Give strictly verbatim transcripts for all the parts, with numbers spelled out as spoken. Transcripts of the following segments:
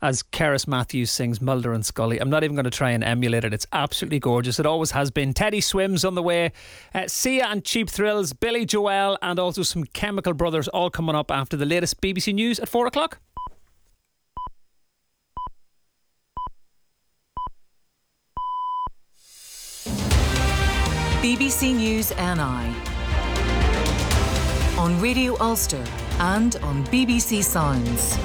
as Keris Matthews sings Mulder and Scully. I'm not even going to try and emulate it. It's absolutely gorgeous. It always has been. Teddy Swims on the way. Uh, Sia and Cheap Thrills, Billy Joel, and also some Chemical Brothers all coming up after the latest B B C News at four o'clock. B B C News N I on Radio Ulster and on B B C Sounds.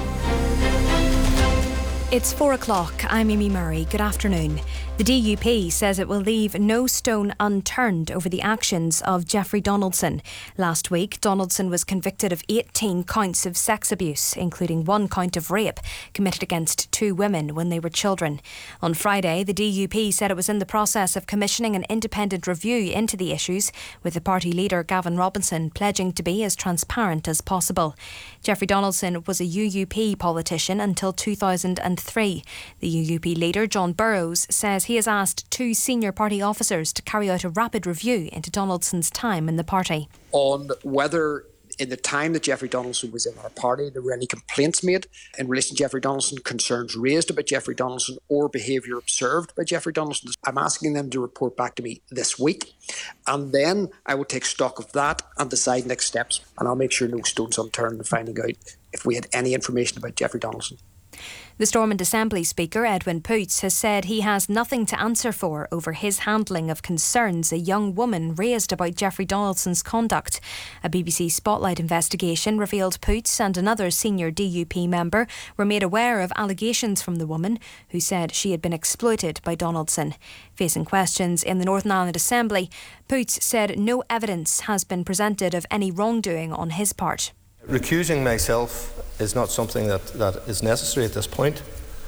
It's four o'clock. I'm Amy Murray. Good afternoon. The D U P says it will leave no stone unturned over the actions of Jeffrey Donaldson. Last week, Donaldson was convicted of eighteen counts of sex abuse, including one count of rape committed against two women when they were children. On Friday, the D U P said it was in the process of commissioning an independent review into the issues, with the party leader Gavin Robinson pledging to be as transparent as possible. Jeffrey Donaldson was a U U P politician until two thousand three. The U U P leader, John Burrows, says he has asked two senior party officers to carry out a rapid review into Donaldson's time in the party. On whether in the time that Jeffrey Donaldson was in our party there were any complaints made in relation to Jeffrey Donaldson, concerns raised about Jeffrey Donaldson or behaviour observed by Jeffrey Donaldson, I'm asking them to report back to me this week, and then I will take stock of that and decide next steps, and I'll make sure no stone's unturned in finding out if we had any information about Jeffrey Donaldson. The Stormont Assembly Speaker, Edwin Poots, has said he has nothing to answer for over his handling of concerns a young woman raised about Jeffrey Donaldson's conduct. A B B C Spotlight investigation revealed Poots and another senior D U P member were made aware of allegations from the woman, who said she had been exploited by Donaldson. Facing questions in the Northern Ireland Assembly, Poots said no evidence has been presented of any wrongdoing on his part. Recusing myself is not something that, that is necessary at this point,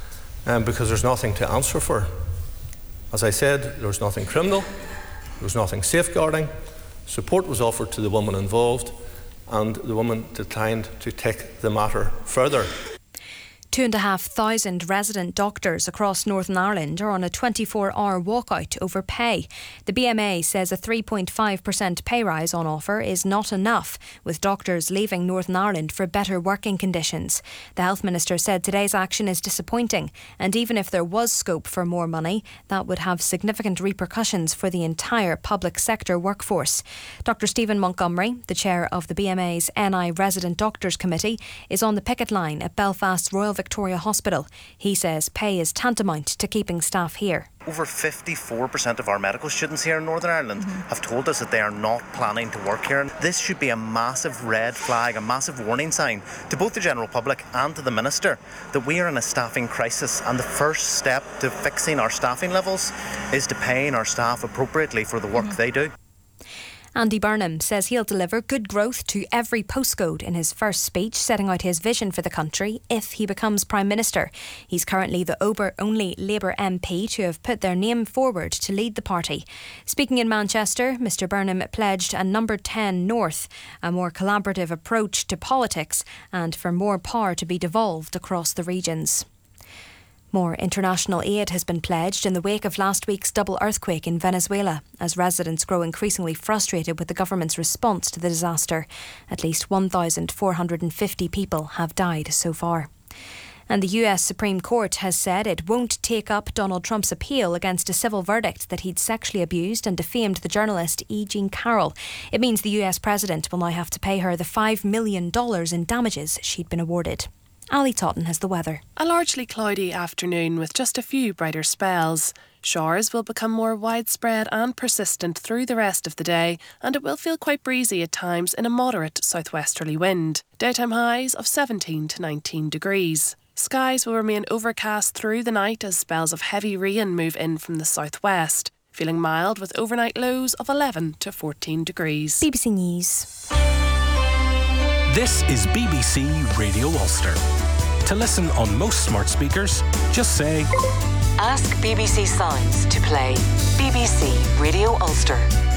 um, because there's nothing to answer for. As I said, there was nothing criminal, there was nothing safeguarding. Support was offered to the woman involved, and the woman declined to take the matter further. Two and a half thousand resident doctors across Northern Ireland are on a twenty-four hour walkout over pay. The B M A says a three point five percent pay rise on offer is not enough, with doctors leaving Northern Ireland for better working conditions. The Health Minister said today's action is disappointing, and even if there was scope for more money, that would have significant repercussions for the entire public sector workforce. Doctor Stephen Montgomery, the chair of the B M A's N I Resident Doctors Committee, is on the picket line at Belfast's Royal Victoria Hospital. He says pay is tantamount to keeping staff here. Over fifty-four percent of our medical students here in Northern Ireland mm-hmm. have told us that they are not planning to work here. This should be a massive red flag, a massive warning sign to both the general public and to the Minister that we are in a staffing crisis, and the first step to fixing our staffing levels is to paying our staff appropriately for the work mm-hmm. they do. Andy Burnham says he'll deliver good growth to every postcode in his first speech, setting out his vision for the country if he becomes Prime Minister. He's currently the Ober only Labour M P to have put their name forward to lead the party. Speaking in Manchester, Mr Burnham pledged a number ten North, a more collaborative approach to politics, and for more power to be devolved across the regions. More international aid has been pledged in the wake of last week's double earthquake in Venezuela, as residents grow increasingly frustrated with the government's response to the disaster. At least one thousand four hundred fifty people have died so far. And the U S Supreme Court has said it won't take up Donald Trump's appeal against a civil verdict that he'd sexually abused and defamed the journalist E. Jean Carroll. It means the U S president will now have to pay her the five million dollars in damages she'd been awarded. Ali Totten has the weather. A largely cloudy afternoon with just a few brighter spells. Showers will become more widespread and persistent through the rest of the day, and it will feel quite breezy at times in a moderate southwesterly wind. Daytime highs of seventeen to nineteen degrees. Skies will remain overcast through the night as spells of heavy rain move in from the southwest. Feeling mild with overnight lows of eleven to fourteen degrees. B B C News. This is B B C Radio Ulster. To listen on most smart speakers, just say... Ask B B C Sounds to play B B C Radio Ulster.